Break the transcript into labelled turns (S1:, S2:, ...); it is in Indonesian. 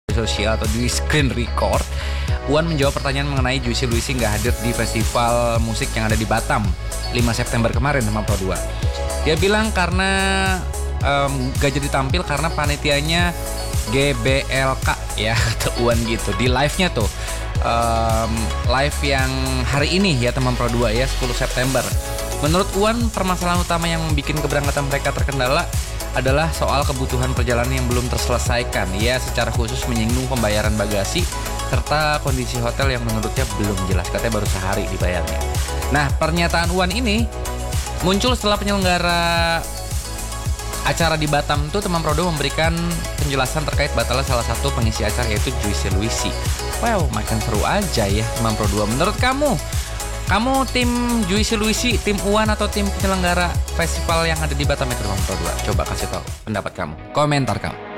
S1: sosial atau di screen record, Uwan menjawab pertanyaan mengenai Juicy Luicy nggak hadir di festival musik yang ada di Batam 5 September kemarin sama Pro 2. Dia bilang karena gak jadi tampil karena panitianya GBLK ya, kata Uwan gitu. Di live-nya tuh, live yang hari ini ya teman Pro 2 ya, 10 September. Menurut Uwan, permasalahan utama yang bikin keberangkatan mereka terkendala adalah soal kebutuhan perjalanan yang belum terselesaikan. Ya, secara khusus menyinggung pembayaran bagasi serta kondisi hotel yang menurutnya belum jelas. Katanya baru sehari dibayarnya. Nah, pernyataan Uwan ini muncul setelah penyelenggara acara di Batam tuh teman Pro 2 memberikan penjelasan terkait batalnya salah satu pengisi acara yaitu Juicy Luicy. Wow, makin seru aja ya teman Pro 2. Menurut kamu tim Juicy Luicy, tim Uwan atau tim penyelenggara festival yang ada di Batam itu teman Pro 2? Coba kasih tahu pendapat kamu, komentar kamu.